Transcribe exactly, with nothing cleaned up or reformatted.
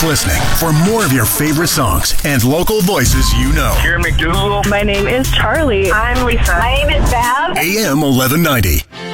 listening for more of your favorite songs and local voices you know. Karen McDougal. My name is Charlie. I'm Lisa. My name is Bev. A M eleven ninety.